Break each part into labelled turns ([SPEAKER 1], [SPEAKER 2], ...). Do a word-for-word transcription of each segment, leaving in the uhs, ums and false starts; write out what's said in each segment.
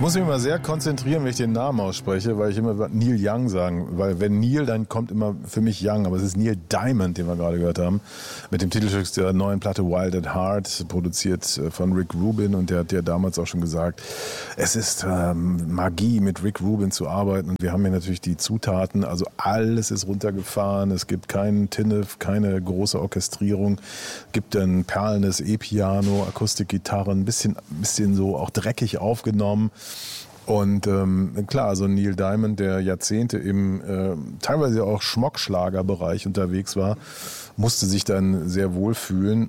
[SPEAKER 1] Ich muss mich immer sehr konzentrieren, wenn ich den Namen ausspreche, weil ich immer Neil Young sagen, weil wenn Neil, dann kommt immer für mich Young, aber es ist Neil Diamond, den wir gerade gehört haben, mit dem Titelstück der neuen Platte Wild at Heart, produziert von Rick Rubin, und der hat ja damals auch schon gesagt, es ist ähm, Magie, mit Rick Rubin zu arbeiten, und wir haben hier natürlich die Zutaten, also alles ist runtergefahren, es gibt keinen Tinnef, keine große Orchestrierung, gibt ein perlendes E-Piano, Akustikgitarre, ein bisschen, ein bisschen so auch dreckig aufgenommen. Und ähm, klar, so also Neil Diamond, der Jahrzehnte im äh, teilweise auch Schmockschlagerbereich unterwegs war, musste sich dann sehr wohlfühlen.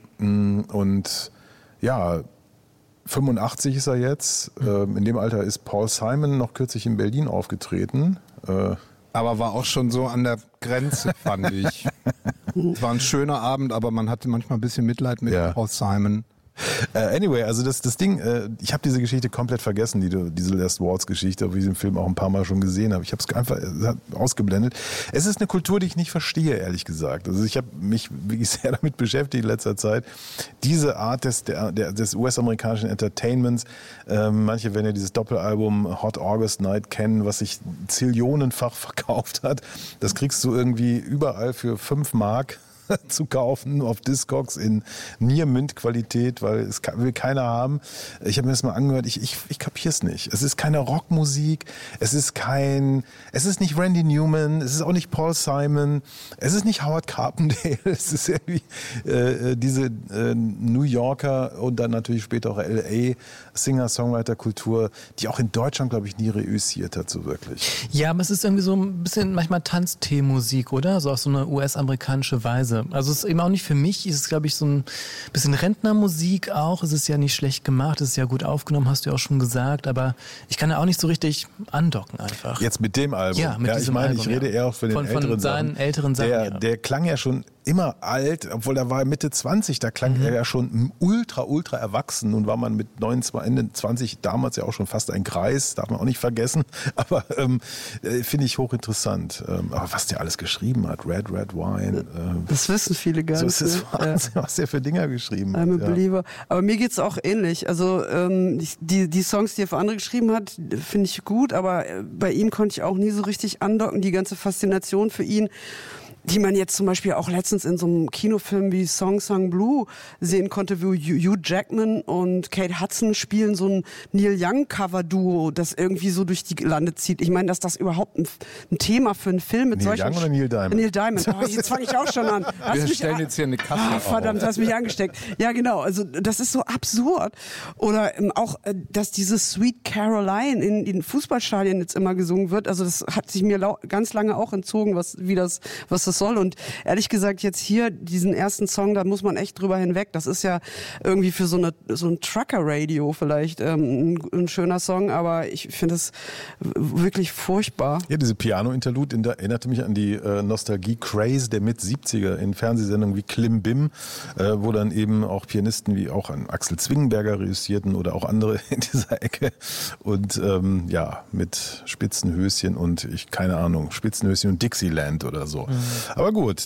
[SPEAKER 1] Und ja, fünfundachtzig ist er jetzt. Ähm, in dem Alter ist Paul Simon noch kürzlich in Berlin aufgetreten. Äh,
[SPEAKER 2] aber war auch schon so an der Grenze, fand ich. Es war ein schöner Abend, aber man hatte manchmal ein bisschen Mitleid mit ja. Paul Simon.
[SPEAKER 1] Uh, anyway, also das, das Ding, äh, ich habe diese Geschichte komplett vergessen, die, diese Last Waltz-Geschichte, obwohl ich den Film auch ein paar Mal schon gesehen habe. Ich habe es einfach äh, ausgeblendet. Es ist eine Kultur, die ich nicht verstehe, ehrlich gesagt. Also ich habe mich wirklich sehr damit beschäftigt in letzter Zeit. Diese Art des, der, der, des U S-amerikanischen Entertainments, äh, manche werden ja dieses Doppelalbum Hot August Night kennen, was sich zillionenfach verkauft hat. Das kriegst du irgendwie überall für fünf Mark zu kaufen auf Discogs in Nier-Mint-Qualität, weil es will keiner haben. Ich habe mir das mal angehört, ich, ich, ich kapier's nicht. Es ist keine Rockmusik, es ist kein, es ist nicht Randy Newman, es ist auch nicht Paul Simon, es ist nicht Howard Carpendale, es ist irgendwie äh, diese äh, New Yorker und dann natürlich später auch L A Singer-Songwriter-Kultur, die auch in Deutschland, glaube ich, nie reüssiert hat, so wirklich.
[SPEAKER 3] Ja, aber es ist irgendwie so ein bisschen manchmal Tanztee-Musik, oder? So auf so eine U S-amerikanische Weise. Also es ist eben auch nicht für mich, es ist, glaube ich, so ein bisschen Rentnermusik auch. Es ist ja nicht schlecht gemacht, es ist ja gut aufgenommen, hast du ja auch schon gesagt, aber ich kann da auch nicht so richtig andocken einfach.
[SPEAKER 1] Jetzt mit dem Album?
[SPEAKER 3] Ja, mit
[SPEAKER 1] ja,
[SPEAKER 3] diesem
[SPEAKER 1] ich meine,
[SPEAKER 3] Album,
[SPEAKER 1] ich rede
[SPEAKER 3] ja.
[SPEAKER 1] eher auch für den
[SPEAKER 3] von,
[SPEAKER 1] älteren
[SPEAKER 3] von seinen
[SPEAKER 1] Sachen.
[SPEAKER 3] älteren Sachen.
[SPEAKER 1] Der,
[SPEAKER 3] ja.
[SPEAKER 1] der klang ja schon immer alt, obwohl er war Mitte zwanzig, da klang mhm. er ja schon ultra, ultra erwachsen. Nun war man mit neunundzwanzig, Ende zwanzig damals ja auch schon fast ein Greis, darf man auch nicht vergessen. Aber ähm, finde ich hochinteressant. Ähm, aber was der alles geschrieben hat, Red, Red Wine. Ähm,
[SPEAKER 4] das wissen viele gar
[SPEAKER 1] so
[SPEAKER 4] nicht.
[SPEAKER 1] ist es Wahnsinn, ja. was der für Dinger geschrieben hat.
[SPEAKER 4] I'm a
[SPEAKER 1] ja.
[SPEAKER 4] Believer. Aber mir geht's auch ähnlich. Also ähm, die, die Songs, die er für andere geschrieben hat, finde ich gut, aber bei ihm konnte ich auch nie so richtig andocken. Die ganze Faszination für ihn, die man jetzt zum Beispiel auch letztens in so einem Kinofilm wie Song Sung Blue sehen konnte, wo Hugh Jackman und Kate Hudson spielen so ein Neil Young Cover-Duo, das irgendwie so durch die Lande zieht. Ich meine, dass das überhaupt ein, ein Thema für einen Film mit
[SPEAKER 1] Neil
[SPEAKER 4] solchen...
[SPEAKER 1] Neil Young oder Neil Diamond?
[SPEAKER 4] Neil Diamond. Oh, jetzt fange ich auch schon an. Hast
[SPEAKER 2] Wir
[SPEAKER 4] mich
[SPEAKER 2] stellen
[SPEAKER 4] an-
[SPEAKER 2] jetzt hier eine Kasse
[SPEAKER 4] Ah,
[SPEAKER 2] auf.
[SPEAKER 4] verdammt, hast mich angesteckt. Ja, genau. Also das ist so absurd. Oder ähm, auch, äh, dass diese Sweet Caroline in den Fußballstadien jetzt immer gesungen wird. Also das hat sich mir lau- ganz lange auch entzogen, was, wie das, was das soll. Und ehrlich gesagt, jetzt hier diesen ersten Song, da muss man echt drüber hinweg. Das ist ja irgendwie für so eine so ein Trucker-Radio vielleicht ähm, ein, ein schöner Song, aber ich finde es wirklich furchtbar.
[SPEAKER 1] Ja, diese Piano-Interlude in der, erinnerte mich an die äh, Nostalgie-Craze der Mit-siebziger in Fernsehsendungen wie Klim Bim, äh, wo dann eben auch Pianisten wie auch an Axel Zwingenberger reüssierten oder auch andere in dieser Ecke und ähm, ja, mit Spitzenhöschen und ich, keine Ahnung, Spitzenhöschen und Dixieland oder so. Mhm. Aber gut.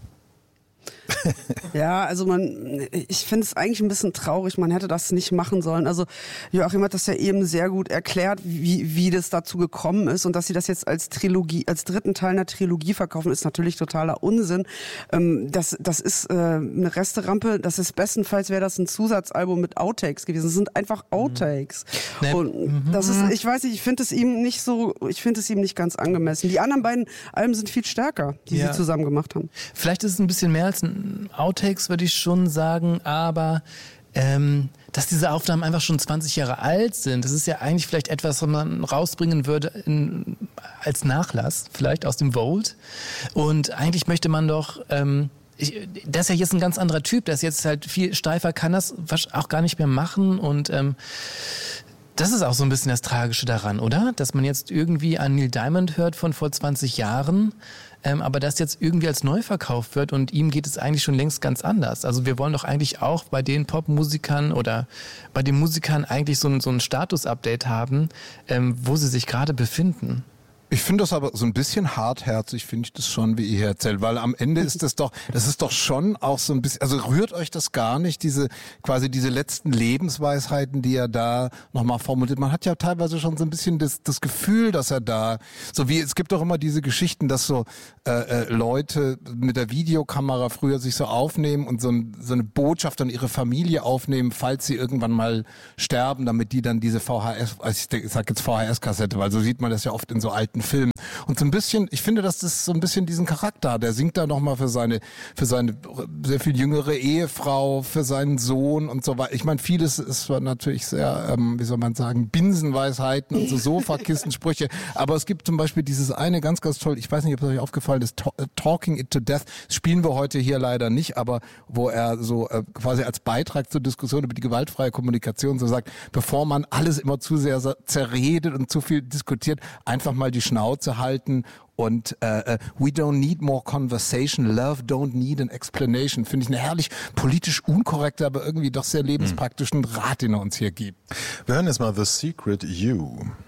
[SPEAKER 4] Ja, also man, ich finde es eigentlich ein bisschen traurig, man hätte das nicht machen sollen. Also Joachim hat das ja eben sehr gut erklärt, wie, wie das dazu gekommen ist und dass sie das jetzt als Trilogie, als dritten Teil einer Trilogie verkaufen, ist natürlich totaler Unsinn. Ähm, das, das ist äh, eine Resterampe, das ist bestenfalls wäre das ein Zusatzalbum mit Outtakes gewesen. Das sind einfach Outtakes.
[SPEAKER 3] Mhm.
[SPEAKER 4] Und das ist, ich weiß nicht, ich finde es ihm nicht so, ich finde es ihm nicht ganz angemessen. Die anderen beiden Alben sind viel stärker, die
[SPEAKER 3] Ja.
[SPEAKER 4] sie zusammen gemacht haben.
[SPEAKER 3] Vielleicht ist es ein bisschen mehr als ein Outtakes, würde ich schon sagen, aber ähm, dass diese Aufnahmen einfach schon zwanzig Jahre alt sind, das ist ja eigentlich vielleicht etwas, was man rausbringen würde in, als Nachlass, vielleicht aus dem Vault. Und eigentlich möchte man doch... Ähm, Ich, der ist ja jetzt ein ganz anderer Typ, der ist jetzt halt viel steifer, kann das auch gar nicht mehr machen und ähm, das ist auch so ein bisschen das Tragische daran, oder? Dass man jetzt irgendwie an Neil Diamond hört von vor zwanzig Jahren, ähm, aber das jetzt irgendwie als neu verkauft wird und ihm geht es eigentlich schon längst ganz anders. Also wir wollen doch eigentlich auch bei den Popmusikern oder bei den Musikern eigentlich so ein, so ein Status-Update haben, ähm, wo sie sich gerade befinden.
[SPEAKER 2] Ich finde das aber so ein bisschen hartherzig, finde ich das schon, wie ihr hier erzählt, weil am Ende ist das doch, das ist doch schon auch so ein bisschen, also rührt euch das gar nicht, diese, quasi diese letzten Lebensweisheiten, die er da nochmal formuliert. Man hat ja teilweise schon so ein bisschen das, das Gefühl, dass er da, so wie, es gibt doch immer diese Geschichten, dass so äh, äh, Leute mit der Videokamera früher sich so aufnehmen und so, ein, so eine Botschaft an ihre Familie aufnehmen, falls sie irgendwann mal sterben, damit die dann diese V H S, also ich, ich sag jetzt V H S-Kassette, weil so sieht man das ja oft in so alten Film. Und so ein bisschen, ich finde, dass das so ein bisschen diesen Charakter hat. Der singt da nochmal für seine, für seine sehr viel jüngere Ehefrau, für seinen Sohn und so weiter. Ich meine, vieles ist natürlich sehr, ähm, wie soll man sagen, Binsenweisheiten und so Sofakistensprüche. Aber es gibt zum Beispiel dieses eine ganz, ganz toll, ich weiß nicht, ob es euch aufgefallen ist, Talking It to Death. Das spielen wir heute hier leider nicht, aber wo er so äh, quasi als Beitrag zur Diskussion über die gewaltfreie Kommunikation so sagt, bevor man alles immer zu sehr zerredet und zu viel diskutiert, einfach mal die Schnauze halten und äh, we don't need more conversation, love don't need an explanation. Finde ich eine herrlich politisch unkorrekte, aber irgendwie doch sehr lebenspraktischen Rat, den er uns hier gibt.
[SPEAKER 1] Wir hören jetzt mal The Secret You.